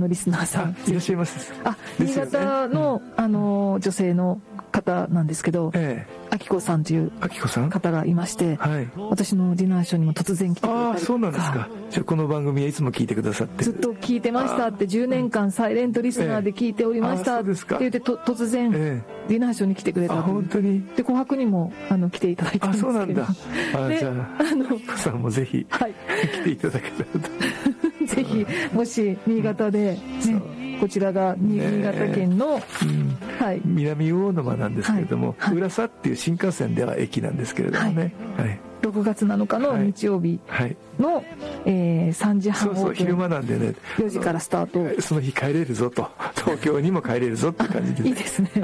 のリスナーさんいらっしゃいます。 新潟の、女性の方なんですけど、あきこさんという方がいまして、私のディナーショーにも突然来てくれたりとか。 そうなんですか。じゃあこの番組はいつも聞いてくださってずっと聞いてましたって、10年間サイレントリスナーで聞いておりましたって言って突然ディナーショーに来てくれた。 本当に。 で紅白にも来ていただいたんですけど。 そうなんだ。じゃああきこさんもぜひ来ていただけたらと。 ぜひもし新潟でこちらが新潟県の、 南魚沼なんですけれども、浦佐っていう新幹線では駅なんですけれどもね、 6月7日の日曜日の、3時半オープン。 昼間なんでね、 4時からスタート。 その日帰れるぞと、東京にも帰れるぞって感じでいいですね。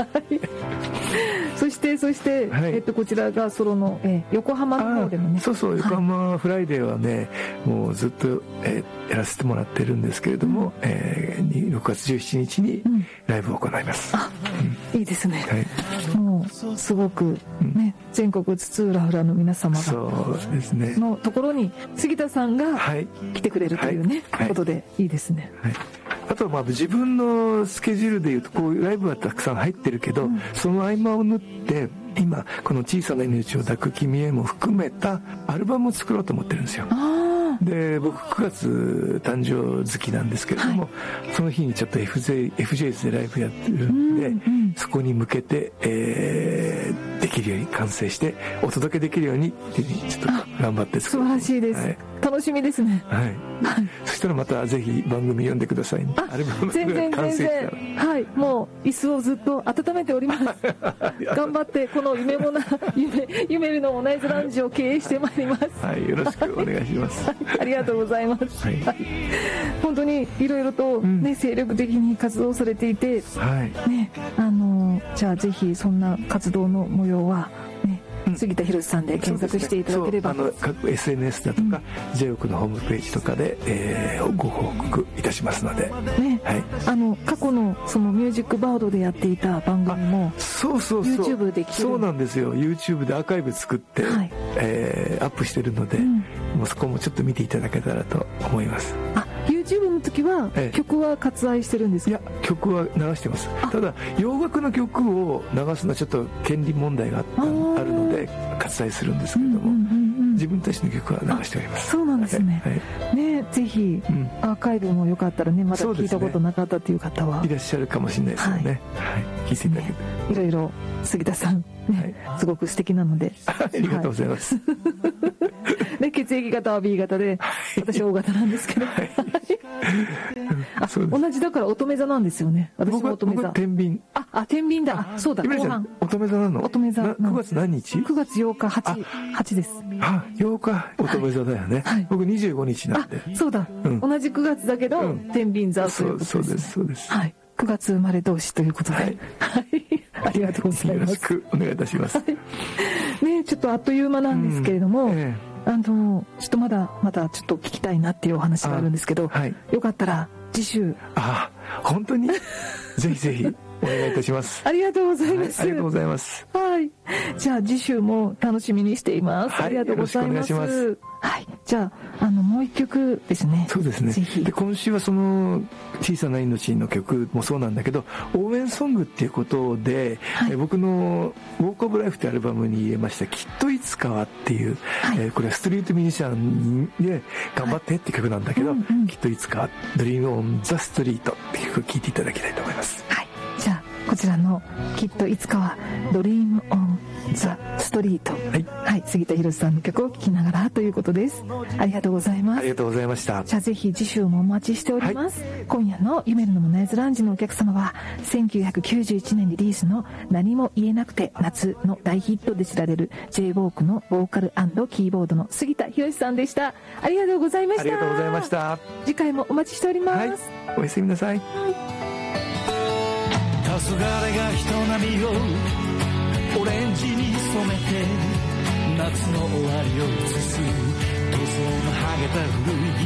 そしてこちらがソロの、横浜の方でもね。 横浜フライデーはね、もうずっと、やらせてもらってるんですけれども、6月17日にライブを行います。 いいですね。もうすごくね、全国津々浦々の皆様がのところに杉田さんが来てくれるというね、ことでいいですね。 あとは自分のスケジュールでいうとこういうライブはたくさん入ってるけど、その合間を縫って今この小さな命を抱く君へも含めたアルバムを作ろうと思ってるんですよ。で僕9月誕生月なんですけれども、その日にちょっと FJS でライブやってるんで、そこに向けて、できるように完成してお届けできるようにちょっと頑張って作る。素晴らしいです、楽しみですね。 そしたらまたぜひ番組読んでくださいね。アルバムが完成したらもう椅子をずっと温めております頑張ってこの夢のモナイズラウンジを経営してまいります。 よろしくお願いしますありがとうございます。本当にいろいろとね、精力的に活動されていて、じゃあぜひそんな活動の模様はね、杉田博さんで検索していただければ、 各 SNS だとか J-OAK のホームページとかで、ご報告いたしますので、 過去のそのミュージックバードでやっていた番組も YouTube で聞ける。 そうなんですよ。 YouTube でアーカイブ作って、アップしてるので、もうそこもちょっと見ていただけたらと思います。 YouTube の時は曲は割愛してるんですか？ いや、曲は流してます。ただ洋楽の曲を流すのはちょっと権利問題があるので割愛するんですけれども、自分たちの曲は流しております。 そうなんですね。ぜひアーカイブもよかったらね、まだ聞いたことなかったという方はいらっしゃるかもしれないですよね。聞いていただけて、 いろいろ杉田さんすごく素敵なのでありがとうございます。 血液型は B 型で、私 O 型なんですけど、同じだから乙女座なんですよね。私も乙女座。 僕は天秤。 天秤だ。そうだ。後半。 乙女座なの？ 乙女座。 9月何日 ？9月8日8です。 8日乙女座だよね。僕25日なんで。 そうだ。同じ9月だけど天秤座ということです。 そうですそうです。 9月生まれ同士ということで、ありがとうございます。 よろしくお願いいたします。 ちょっとあっという間なんですけれども、ちょっとまだちょっと聞きたいなっていうお話があるんですけど、よかったら次週。 本当にぜひぜひお願いいたします。 ありがとうございます。 ありがとうございます。 じゃあ次週も楽しみにしています。ありがとうございます。よろしくお願いします。じゃあもう一曲ですね。 そうですね。で今週はその小さな命の曲もそうなんだけど、応援ソングっていうことで、僕のウォークオブライフってアルバムに入れましたきっといつかはっていう、これはストリートミュージシャンで頑張ってって曲なんだけど、きっといつかはドリームオンザストリートって曲を聴いていただきたいと思います。 じゃあこちらのきっといつかはドリームオンザストリート、杉田博さんの曲を聴きながらということです。ありがとうございます。 ありがとうございました。 じゃあぜひ次週もお待ちしております。今夜の夢のモナイズラウンジのお客様は1991年リリースの何も言えなくて夏の大ヒットで知られる J-WALK のボーカル&キーボードの杉田博さんでした。ありがとうございました。 ありがとうございました。 次回もお待ちしております。 おやすみなさい。 黄昏が人波をオレンジに染めて夏の終わりを映す塗装の剥げた古い